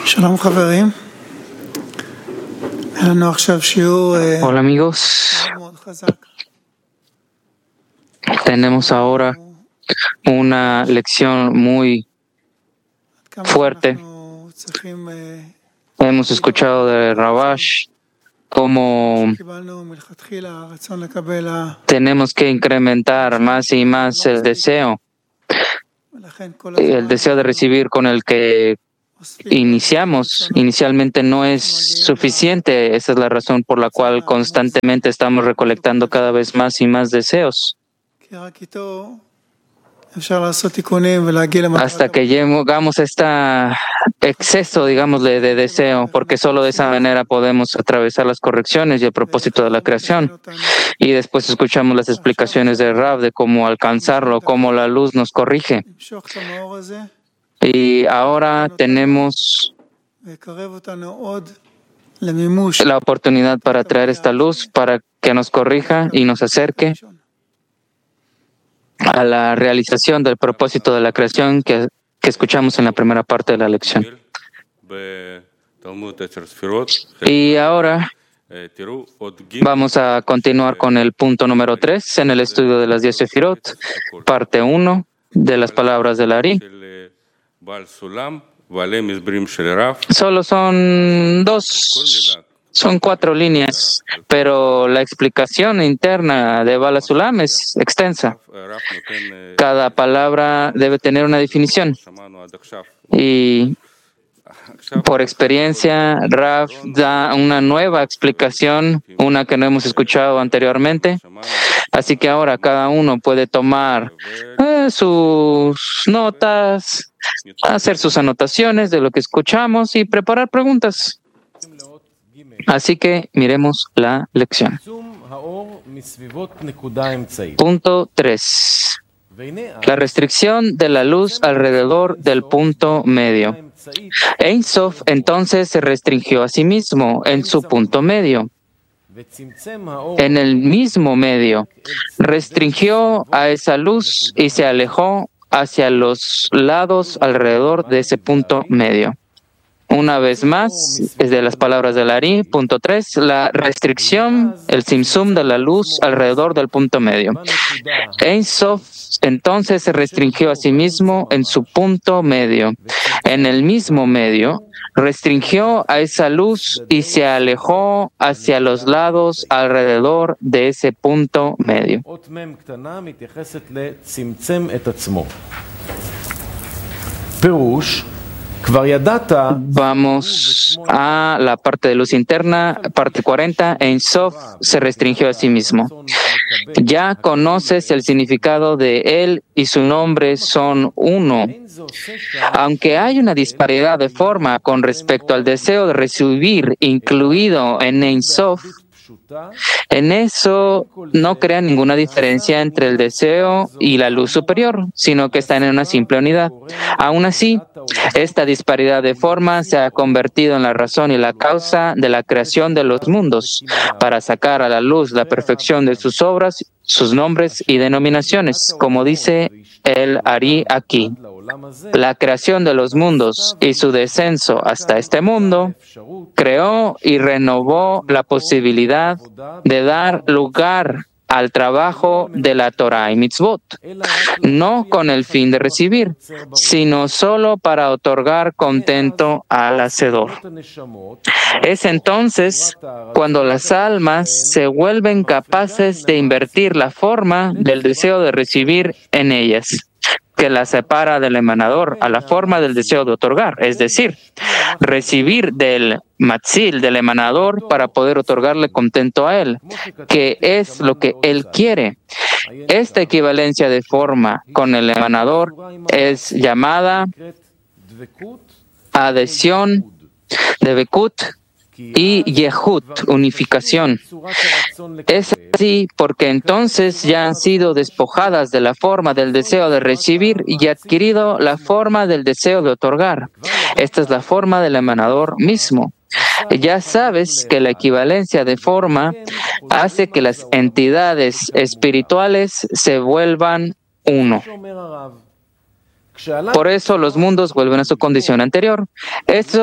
שלום חברים, היה לנו עכשיו שיעור Hola amigos, מאוד חזק. tenemos ahora una lección muy עד כמה fuerte. שאנחנו צריכים, Hemos escuchado de Rabash cómo קיבלנו מלכתחילה הרצון לקבל, tenemos que incrementar más y más el deseo ולכן כל de recibir con el que inicialmente no es suficiente. Esa es la razón por la cual constantemente estamos recolectando cada vez más y más deseos, כי רק איתו אפשר לעשות תיקונים ולהגיע למטרת hasta que llegamos a este exceso, digamos, de deseo, porque solo de esa manera podemos atravesar las correcciones y el propósito de la creación. Y después escuchamos las explicaciones de Rav de cómo alcanzarlo, cómo la luz nos corrige. למשוך את המאור הזה Y ahora tenemos ויקרב אותנו עוד למימוש la oportunidad para traer esta luz, para que nos corrija y nos acerque a la realización del propósito de la creación que escuchamos en la primera parte de la lección. Y ahora vamos a continuar con el punto número 3 en el estudio de las 10 Sefirot, parte 1 de las palabras del Ari. Solo son 4 líneas, pero la explicación interna de Bala Sulam es extensa. Cada palabra debe tener una definición. Y por experiencia, Rav da una nueva explicación, una que no hemos escuchado anteriormente. Así que ahora cada uno puede tomar sus notas, hacer sus anotaciones de lo que escuchamos y preparar preguntas. Así que miremos la lección. Punto 3. La restricción de la luz alrededor del punto medio. Ein Sof entonces se restringió a sí mismo en su punto medio. En el mismo medio, restringió a esa luz y se alejó hacia los lados alrededor de ese punto medio. Una vez más, es de las palabras del Ari, punto 3, la restricción, el simsum de la luz alrededor del punto medio. Ein Sof entonces se restringió a sí mismo en su punto medio. En el mismo medio, restringió a esa luz y se alejó hacia los lados alrededor de ese punto medio. Vamos a la parte de luz interna, parte 40. Ein Sof se restringió a sí mismo. Ya conoces el significado de él y su nombre son uno. Aunque hay una disparidad de forma con respecto al deseo de recibir incluido en Ein Sof, en eso no crea ninguna diferencia entre el deseo y la luz superior, sino que están en una simple unidad. Aún así, esta disparidad de forma se ha convertido en la razón y la causa de la creación de los mundos, para sacar a la luz la perfección de sus obras, sus nombres y denominaciones, como dice el Ari aquí. La creación de los mundos y su descenso hasta este mundo creó y renovó la posibilidad de dar lugar al trabajo de la Torah y Mitzvot, no con el fin de recibir, sino solo para otorgar contento al Hacedor. Es entonces cuando las almas se vuelven capaces de invertir la forma del deseo de recibir en ellas, que la separa del emanador a la forma del deseo de otorgar, es decir, recibir del matzil, del emanador, para poder otorgarle contento a él, que es lo que él quiere. Esta equivalencia de forma con el emanador es llamada adhesión de Bekut y Yehut, unificación. Es así porque entonces ya han sido despojadas de la forma del deseo de recibir y adquirido la forma del deseo de otorgar. Esta es la forma del emanador mismo. Ya sabes que la equivalencia de forma hace que las entidades espirituales se vuelvan uno. Por eso los mundos vuelven a su condición anterior. Esto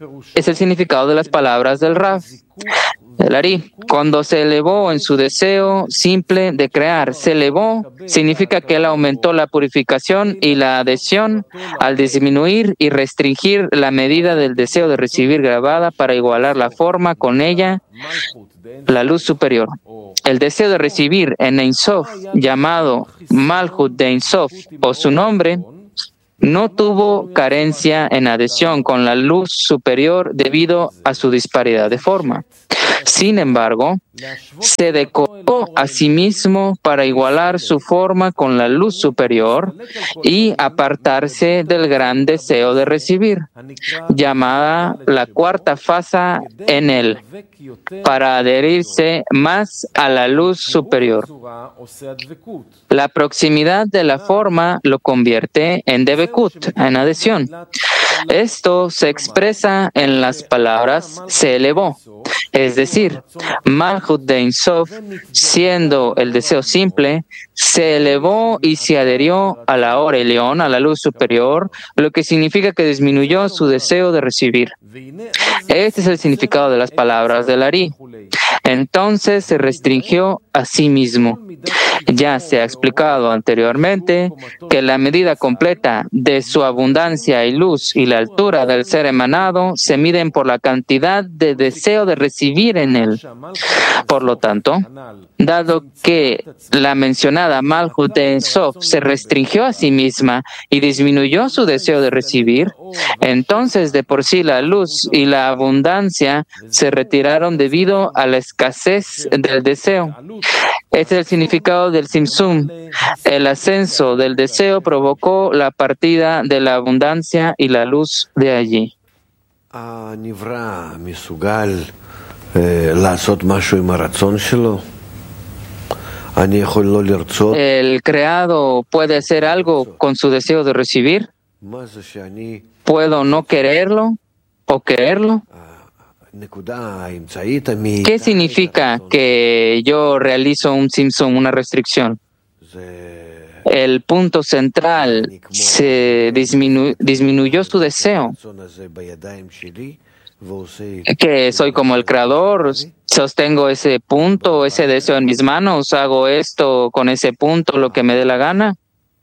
es el significado de las palabras del Rav, del Ari. Cuando se elevó en su deseo simple de crear, se elevó, significa que él aumentó la purificación y la adhesión al disminuir y restringir la medida del deseo de recibir grabada para igualar la forma con ella, la luz superior. El deseo de recibir en Ein Sof, llamado Malhut de Ein Sof, o su nombre, no tuvo carencia en adhesión con la luz superior debido a su disparidad de forma. Sin embargo, se decoró a sí mismo para igualar su forma con la luz superior y apartarse del gran deseo de recibir, llamada la cuarta fase en él, para adherirse más a la luz superior. La proximidad de la forma lo convierte en Devekut, en adhesión. Esto se expresa en las palabras se elevó, es decir, Malhut de Ein Sof, siendo el deseo simple, se elevó y se adherió a la Or Elión, a la luz superior, lo que significa que disminuyó su deseo de recibir. Este es el significado de las palabras del Ari. Entonces se restringió a sí mismo. Ya se ha explicado anteriormente que la medida completa de su abundancia y luz y la altura del ser emanado se miden por la cantidad de deseo de recibir en él. Por lo tanto, dado que la mencionada Malhut de Ein Sof se restringió a sí misma y disminuyó su deseo de recibir, entonces de por sí la luz y la abundancia se retiraron debido a la escasez del deseo. Este es el significado del Simsum. El ascenso del deseo provocó la partida de la abundancia y la luz de allí. ¿El creado puede hacer algo con su deseo de recibir? ¿Puedo no quererlo o quererlo? ¿Qué significa que yo realizo un simsum, una restricción? El punto central se disminuyó su deseo. Que soy como el creador, sostengo ese punto, ese deseo en mis manos, hago esto con ese punto, lo que me dé la gana.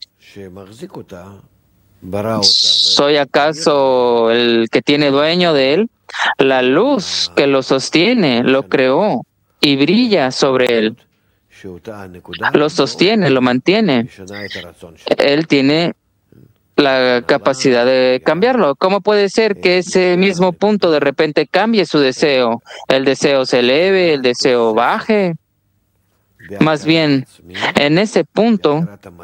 ¿Soy acaso el que tiene dueño de él? La luz que lo sostiene, lo creó y brilla sobre él. Lo sostiene, lo mantiene. Él tiene la capacidad de cambiarlo. ¿Cómo puede ser que ese mismo punto de repente cambie su deseo? El deseo se eleve, el deseo baje. Más bien, en ese punto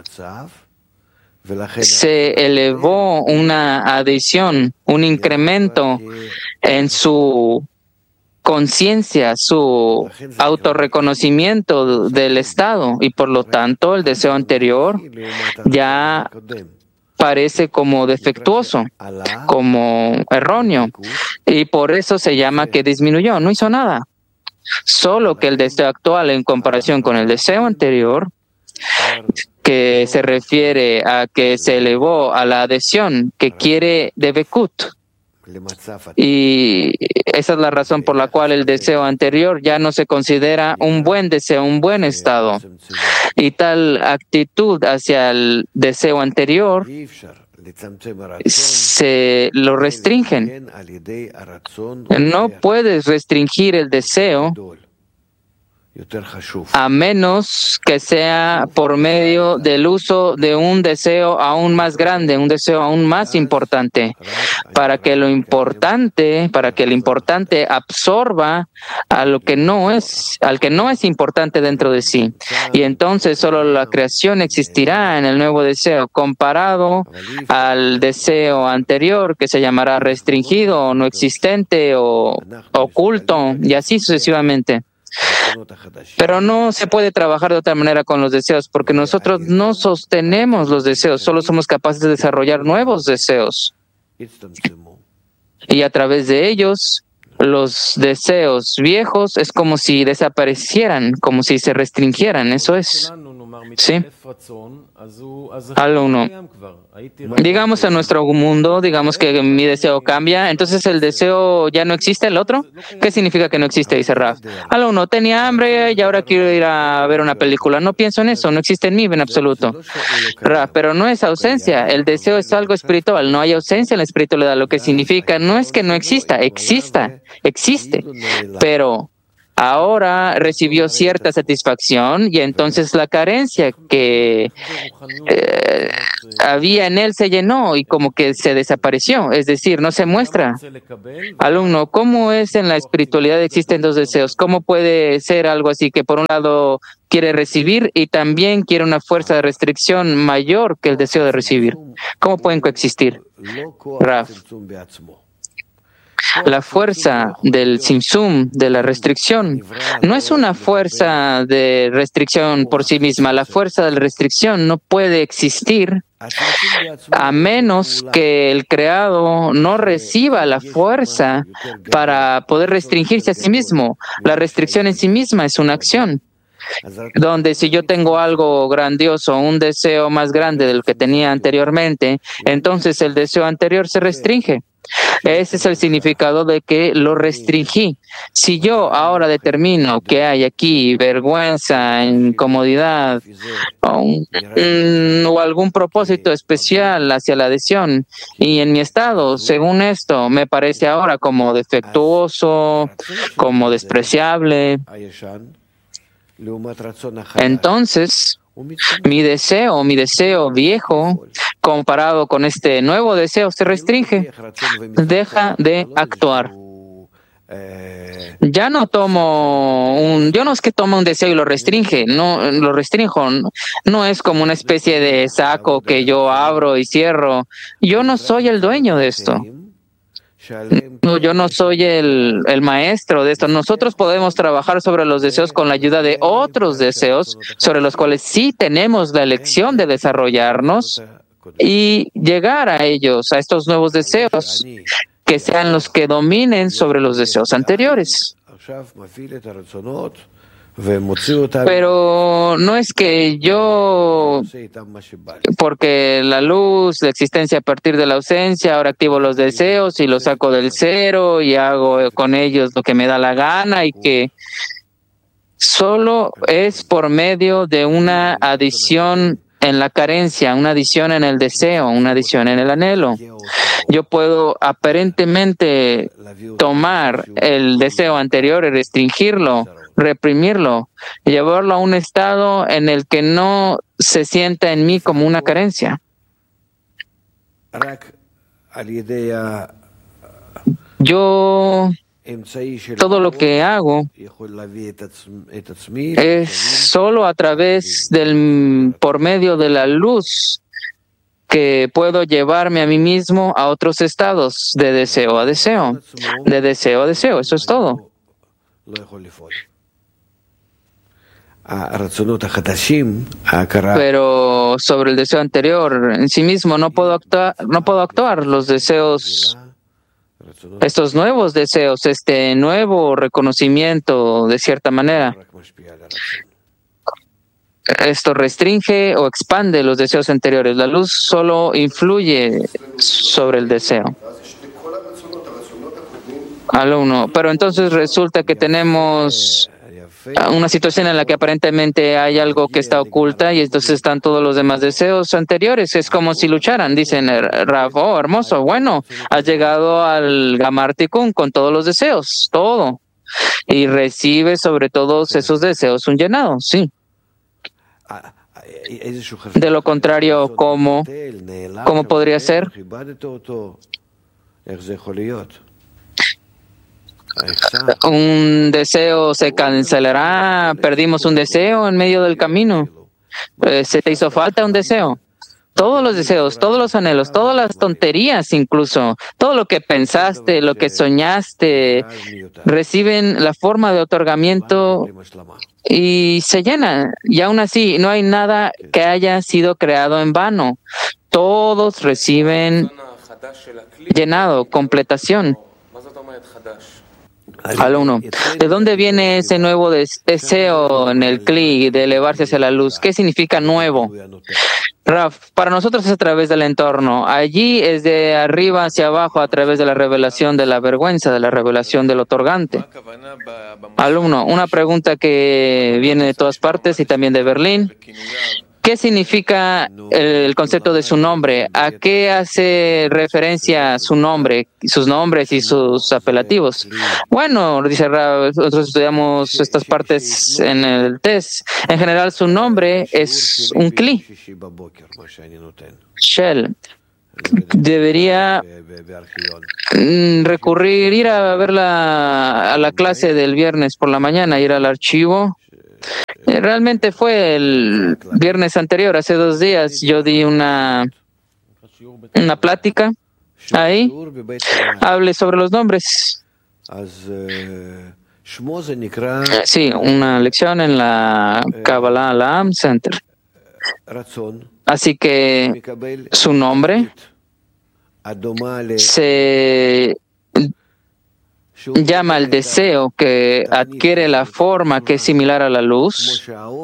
se elevó una adición, un incremento en su conciencia, su autorreconocimiento del estado, y por lo tanto el deseo anterior ya parece como defectuoso, como erróneo, y por eso se llama que disminuyó, no hizo nada. Solo que el deseo actual en comparación con el deseo anterior, que se refiere a que se elevó a la adhesión que quiere de Bekut. Y esa es la razón por la cual el deseo anterior ya no se considera un buen deseo, un buen estado. Y tal actitud hacia el deseo anterior se lo restringen. No puedes restringir el deseo a menos que sea por medio del uso de un deseo aún más grande, un deseo aún más importante, para que el importante absorba al que no es importante dentro de sí. Y entonces solo la creación existirá en el nuevo deseo, comparado al deseo anterior, que se llamará restringido, o no existente, o oculto, y así sucesivamente. Pero no se puede trabajar de otra manera con los deseos, porque nosotros no sostenemos los deseos, solo somos capaces de desarrollar nuevos deseos. Y a través de ellos, los deseos viejos es como si desaparecieran, como si se restringieran, eso es. ¿Sí? Al uno. Digamos en nuestro mundo, digamos que mi deseo cambia, entonces el deseo ya no existe, el otro. ¿Qué significa que no existe? Dice Raf. Al uno, tenía hambre y ahora quiero ir a ver una película. No pienso en eso, no existe en mí en absoluto. Raf, pero no es ausencia. El deseo es algo espiritual. No hay ausencia en la espiritualidad. Lo que significa no es que no exista, existe. Pero ahora recibió cierta satisfacción y entonces la carencia que había en él se llenó y como que se desapareció, es decir, no se muestra. Alumno, ¿cómo es en la espiritualidad existen dos deseos? ¿Cómo puede ser algo así que por un lado quiere recibir y también quiere una fuerza de restricción mayor que el deseo de recibir? ¿Cómo pueden coexistir? Raf. La fuerza del Tzimtzum, de la restricción, no es una fuerza de restricción por sí misma. La fuerza de la restricción no puede existir a menos que el creado no reciba la fuerza para poder restringirse a sí mismo. La restricción en sí misma es una acción, donde si yo tengo algo grandioso, un deseo más grande del que tenía anteriormente, entonces el deseo anterior se restringe. Ese es el significado de que lo restringí. Si yo ahora determino que hay aquí vergüenza, incomodidad o algún propósito especial hacia la adhesión, y en mi estado, según esto, me parece ahora como defectuoso, como despreciable, entonces mi deseo viejo, comparado con este nuevo deseo, se restringe, deja de actuar. Yo no es que tome un deseo y lo restringe, no lo restrinjo, no es como una especie de saco que yo abro y cierro. Yo no soy el dueño de esto. No, yo no soy el maestro de esto. Nosotros podemos trabajar sobre los deseos con la ayuda de otros deseos, sobre los cuales sí tenemos la elección de desarrollarnos y llegar a ellos, a estos nuevos deseos, que sean los que dominen sobre los deseos anteriores. Pero no es que yo, porque la luz, la existencia a partir de la ausencia, ahora activo los deseos y los saco del cero y hago con ellos lo que me da la gana, y que solo es por medio de una adición en la carencia, una adición en el deseo, una adición en el anhelo. Yo puedo aparentemente tomar el deseo anterior y restringirlo, reprimirlo, y llevarlo a un estado en el que no se sienta en mí como una carencia. Yo, todo lo que hago es solo a través por medio de la luz, que puedo llevarme a mí mismo a otros estados de deseo a deseo, de deseo a deseo. Eso es todo. Pero sobre el deseo anterior en sí mismo no puedo actuar. Los deseos, estos nuevos deseos, este nuevo reconocimiento, de cierta manera, esto restringe o expande los deseos anteriores. La luz solo influye sobre el deseo. Alumno, pero entonces resulta que tenemos una situación en la que aparentemente hay algo que está oculta y entonces están todos los demás deseos anteriores. Es como si lucharan. Dicen, Rav, oh, hermoso, bueno, has llegado al Gamar Tikkun con todos los deseos, todo. Y recibes sobre todos esos deseos un llenado, sí. De lo contrario, ¿cómo podría ser? Un deseo se cancelará, perdimos un deseo en medio del camino. ¿Se te hizo falta un deseo? Todos los deseos, todos los anhelos, todas las tonterías incluso, todo lo que pensaste, lo que soñaste, reciben la forma de otorgamiento y se llenan. Y aún así, no hay nada que haya sido creado en vano. Todos reciben llenado, completación. Al 1. ¿De dónde viene ese nuevo deseo en el Kli de elevarse hacia la luz? ¿Qué significa nuevo? Raf, para nosotros es a través del entorno. Allí es de arriba hacia abajo a través de la revelación de la vergüenza, de la revelación del otorgante. Alumno, una pregunta que viene de todas partes y también de Berlín. ¿Qué significa el concepto de su nombre? ¿A qué hace referencia su nombre, sus nombres y sus apelativos? Bueno, dice Rab, nosotros estudiamos estas partes en el test. En general, su nombre es un Kli. Shell. Debería recurrir, ir a ver a la clase del viernes por la mañana, ir al archivo. Realmente fue el viernes anterior, hace 2 días, yo di una plática ahí, hablé sobre los nombres. Sí, una lección en la Kabbalah Alam Center. Así que su nombre se llama el deseo que adquiere la forma que es similar a la luz,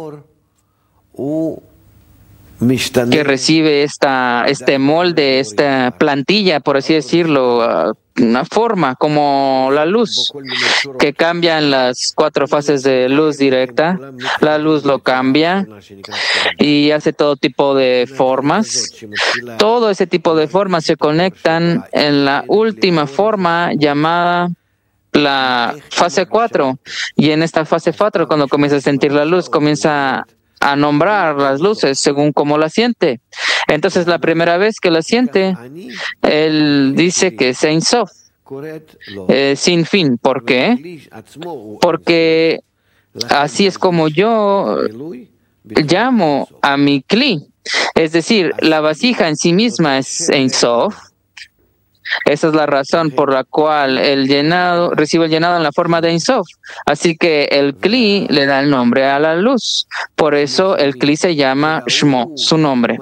que recibe este molde, esta plantilla, por así decirlo, una forma como la luz, que cambia en las 4 fases de luz directa. La luz lo cambia y hace todo tipo de formas. Todo ese tipo de formas se conectan en la última forma llamada la fase 4, y en esta fase 4, cuando comienza a sentir la luz, comienza a nombrar las luces según cómo la siente. Entonces, la primera vez que la siente, él dice que es Ein Sof, sin fin. ¿Por qué? Porque así es como yo llamo a mi Kli. Es decir, la vasija en sí misma es Ein Sof. Esa es la razón por la cual el llenado recibe el llenado en la forma de Ein Sof. Así que el Kli le da el nombre a la luz. Por eso el Kli se llama Shmo, su nombre.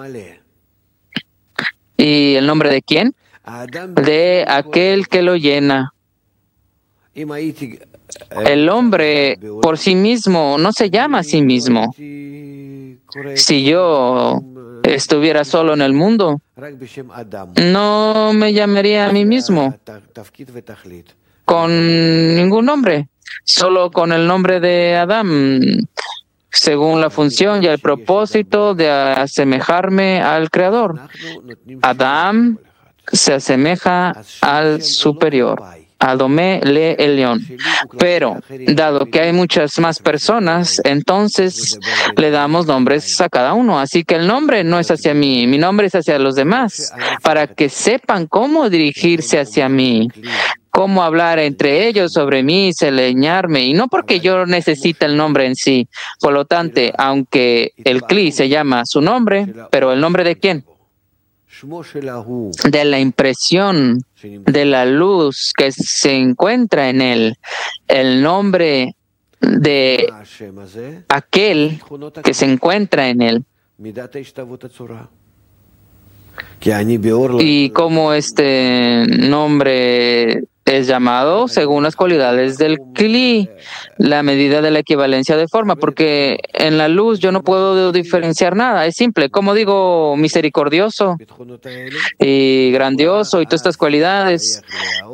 ¿Y el nombre de quién? De aquel que lo llena. El hombre por sí mismo no se llama a sí mismo. Si yo estuviera solo en el mundo, no me llamaría a mí mismo con ningún nombre, solo con el nombre de Adam, según la función y el propósito de asemejarme al Creador. Adam se asemeja al superior. Adome le Elión. Pero, dado que hay muchas más personas, entonces le damos nombres a cada uno. Así que el nombre no es hacia mí, mi nombre es hacia los demás, para que sepan cómo dirigirse hacia mí, cómo hablar entre ellos sobre mí, seleñarme, y no porque yo necesite el nombre en sí. Por lo tanto, aunque el Kli se llama su nombre, pero ¿el nombre de quién? De la impresión de la luz que se encuentra en él, el nombre de aquel que se encuentra en él. Y cómo este nombre es llamado según las cualidades del Kli, la medida de la equivalencia de forma, porque en la luz yo no puedo diferenciar nada, es simple, como digo, misericordioso y grandioso y todas estas cualidades,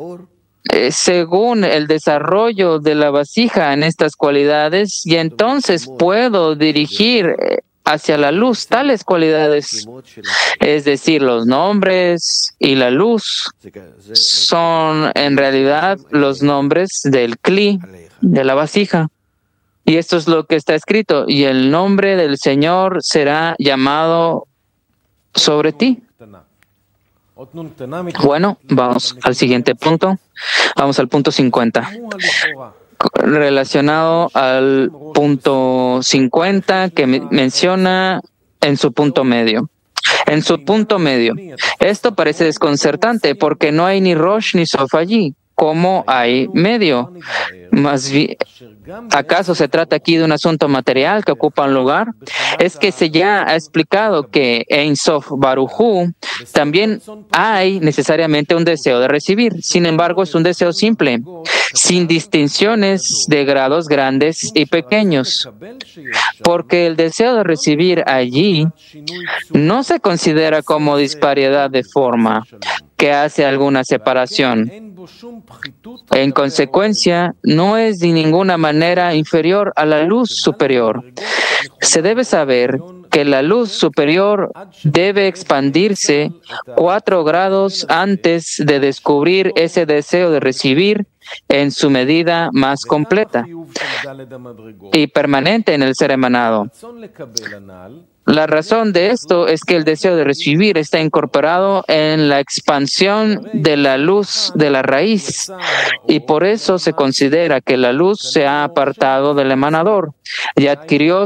según el desarrollo de la vasija en estas cualidades, y entonces puedo dirigir hacia la luz tales cualidades, es decir, los nombres y la luz son en realidad los nombres del Kli, de la vasija. Y esto es lo que está escrito, y el nombre del Señor será llamado sobre ti. Bueno, vamos al siguiente punto. Vamos al punto 50. Relacionado al punto 50 que menciona en su punto medio. En su punto medio. Esto parece desconcertante porque no hay ni Rosh ni Sof allí. ¿Cómo hay medio? Más bien, ¿acaso se trata aquí de un asunto material que ocupa un lugar? Es que se ya ha explicado que en Sof Baruj Hu también hay necesariamente un deseo de recibir. Sin embargo, es un deseo simple. sin distinciones de grados grandes y pequeños, porque el deseo de recibir allí no se considera como disparidad de forma que hace alguna separación. En consecuencia, no es de ninguna manera inferior a la luz superior. Se debe saber que la luz superior debe expandirse 4 grados antes de descubrir ese deseo de recibir en su medida más completa y permanente en el ser emanado. La razón de esto es que el deseo de recibir está incorporado en la expansión de la luz de la raíz, y por eso se considera que la luz se ha apartado del emanador y adquirió